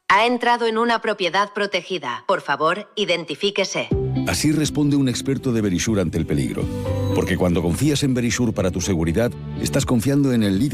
Ha entrado en una propiedad protegida. Por favor, identifíquese. Así responde un experto de Verisure ante el peligro. Porque cuando confías en Verisure para tu seguridad, estás confiando en el líder